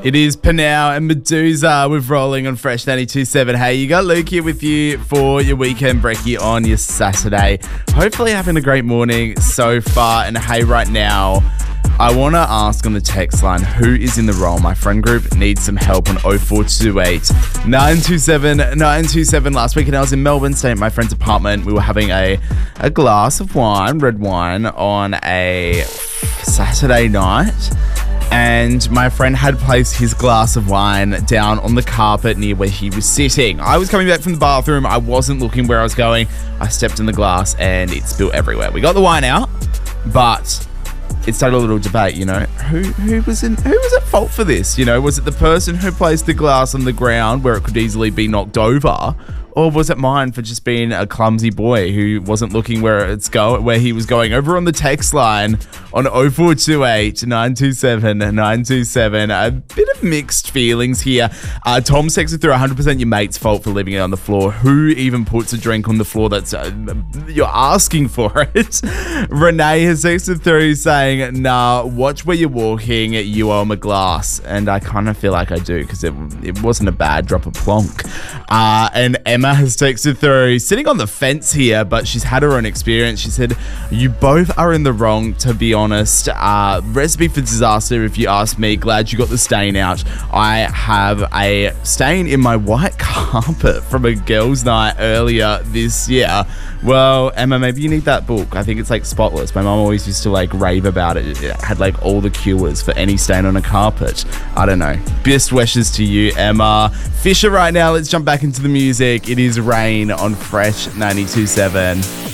It is Panau and Medusa with Rolling on Fresh 92.7. Hey, you got Luke here with you for your weekend brekkie on your Saturday. Hopefully having a great morning so far. And hey, right now, I want to ask on the text line, who is in the role? My friend group needs some help on 0428 927 927. Last weekend I was in Melbourne staying at my friend's apartment. We were having a glass of wine, red wine, on a Saturday night. And my friend had placed his glass of wine down on the carpet near where he was sitting. I was coming back from the bathroom. I wasn't looking where I was going. I stepped in the glass and it spilled everywhere. We got the wine out, but it started a little debate, you know. Who was at fault for this? You know, was it the person who placed the glass on the ground where it could easily be knocked over? Or was it mine for just being a clumsy boy who wasn't looking where he was going? Over on the text line on 0428 927 927. A bit of mixed feelings here. Tom texted through 100% your mate's fault for leaving it on the floor. Who even puts a drink on the floor that's you're asking for it? Renee has texted through saying, nah, watch where you're walking, you owe him a glass. And I kind of feel like I do because it wasn't a bad drop of plonk. And Emma has texted through, sitting on the fence here, but she's had her own experience. She said, you both are in the wrong, to be honest. Recipe for disaster, if you ask me. Glad you got the stain out. I have a stain in my white carpet from a girls' night earlier this year. Well, Emma, maybe you need that book. I think it's like Spotless. My mom always used to like rave about it. It had like all the cures for any stain on a carpet. I don't know. Best wishes to you, Emma. Fisher right now. Let's jump back into the music. It is Rain on Fresh 92.7.